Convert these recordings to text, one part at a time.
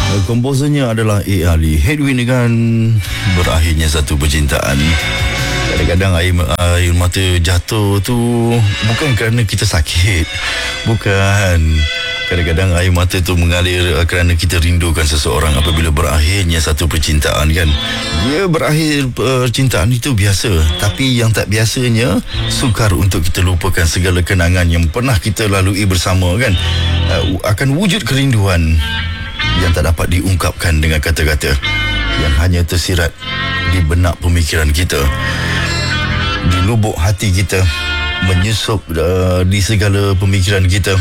Komposernya adalah A. Ali. Headwind dengan berakhirnya satu percintaan. Kadang-kadang air mata jatuh tu bukan kerana kita sakit. Bukan. Kadang-kadang air mata tu mengalir kerana kita rindukan seseorang apabila berakhirnya satu percintaan, kan. Ya, berakhir percintaan itu biasa. Tapi yang tak biasanya, sukar untuk kita lupakan segala kenangan yang pernah kita lalui bersama, kan. Akan wujud kerinduan yang tak dapat diungkapkan dengan kata-kata, yang hanya tersirat di benak pemikiran kita, di lubuk hati kita, menyusup di segala pemikiran kita.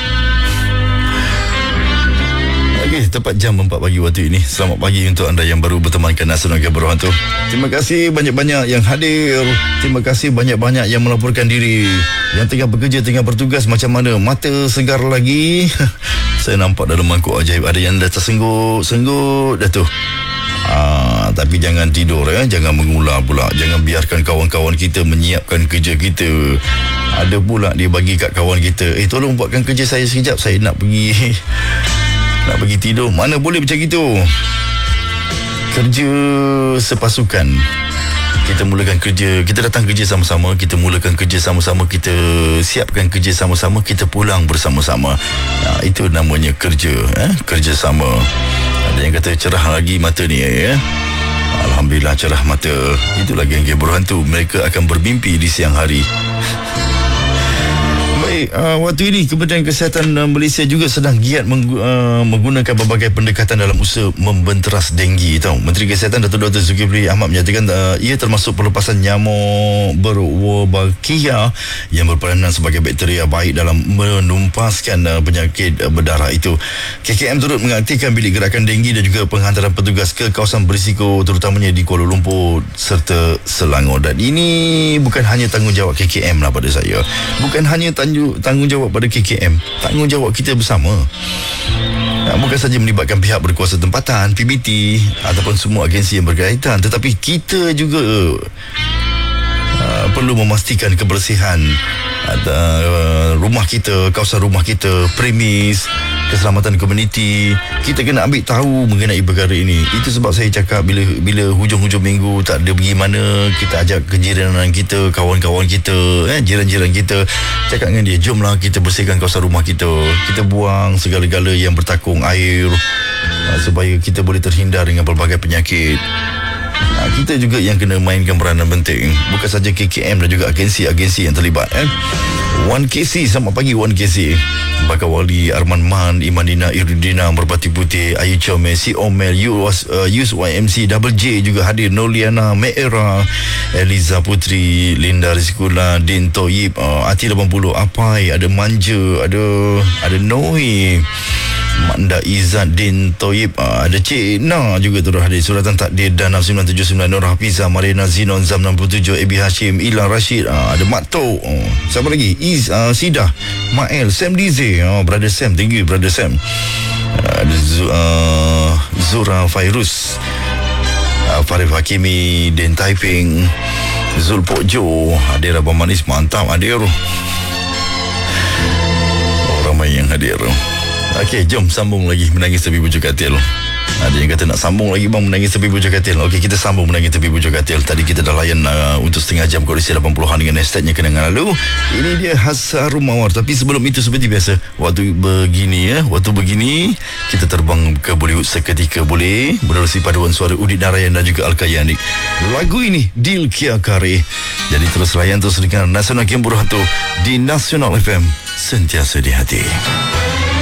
Okey, tepat jam 4 pagi waktu ini. Selamat pagi untuk anda yang baru bertemankan Nasional Game Berhantu. Terima kasih banyak-banyak yang hadir. Terima kasih banyak-banyak yang melaporkan diri. Yang tengah bekerja, tengah bertugas, macam mana? Mata segar lagi? Saya nampak dalam mangkuk ajaib ada yang dah tersengguk dah tu. Tapi jangan tidur, jangan mengular pula. Jangan biarkan kawan-kawan kita menyiapkan kerja kita. Ada pula dia bagi kat kawan kita, tolong buatkan kerja saya sekejap, saya nak pergi tidur. Mana boleh macam gitu. Kerja sepasukan. Kita mulakan kerja, kita datang kerja sama-sama, kita mulakan kerja sama-sama, kita siapkan kerja sama-sama, kita pulang bersama-sama. Itu namanya kerja, kerja sama. Ada yang kata cerah lagi mata ni, Alhamdulillah cerah mata. Itulah geng-geng berhantu. Mereka akan bermimpi di siang hari. Baik, waktu ini Kementerian Kesihatan Malaysia juga sedang giat menggunakan berbagai pendekatan dalam usaha membenteras denggi, tahu. Menteri Kesihatan Datuk Dr. Zulkifli Ahmad menyatakan ia termasuk pelepasan nyamuk berwolbachia yang berperanan sebagai bakteria baik dalam menumpaskan penyakit berdarah itu. KKM turut mengaktifkan bilik gerakan denggi dan juga penghantaran petugas ke kawasan berisiko terutamanya di Kuala Lumpur serta Selangor. Dan ini bukan hanya tanggungjawab KKM lah pada saya. Bukan hanya tanggungjawab pada KKM, tanggungjawab kita bersama. Bukan saja melibatkan pihak berkuasa tempatan, PBT ataupun semua agensi yang berkaitan, tetapi kita juga perlu memastikan kebersihan rumah kita, kawasan rumah kita, premis, keselamatan komuniti. Kita kena ambil tahu mengenai perkara ini. Itu sebab saya cakap bila hujung-hujung minggu tak ada pergi mana, kita ajak kejiranan kita, kawan-kawan kita, jiran-jiran kita, cakap dengan dia, jomlah kita bersihkan kawasan rumah kita. Kita buang segala-gala yang bertakung air supaya kita boleh terhindar dengan pelbagai penyakit. Kita juga yang kena mainkan peranan penting. Bukan saja KKM dan juga agensi-agensi yang terlibat. 1KC, selamat pagi 1KC. Bakal Wali, Arman Man, Imanina, Irudina, Merpati Putih, Ayu Chome, Si Omel, Yus YMC, Double J juga hadir, Noliana, Meera, Eliza Putri, Linda Rizkula, Din Toyib, Ati 80, Apai, ada Manja, ada Noi, Manda Izzat, Din Toyib, ada Cik Na juga turut hadir, Suratan Takdir, Danam 979, Nur Hafiza, Marina Zinon, Zam 67, Ebi Hashim, Ilan Rashid, ada Mak Tok, siapa lagi? Sidah, Mael, Sam Dize, Brother Sam, thank you Brother Sam. Ada Zura Fairuz, Farif Hakimi, Den Taiping, Zul Pokjo, Hadir Abang Manis, mantap hadir. Ramai yang hadir. Okey, jom sambung lagi Menangis Tepi Bujur Katil. Ada yang kata nak sambung lagi bang Menangis Tepi Bujur Katil. Okey, kita sambung Menangis Tepi Bujur Katil. Tadi kita dah layan untuk setengah jam kondisi 80-an dengan hashtagnya kenangan lalu. Ini dia khas Harum Mawar. Tapi sebelum itu seperti biasa, waktu begini kita terbang ke Bollywood seketika, boleh menerusi paduan suara Udit Narayan dan juga Alka Yanik. Lagu ini Dil Kia Kare. Jadi terus layan, terus dengar Nasional Game Berhantu di Nasional FM, sentiasa di hati.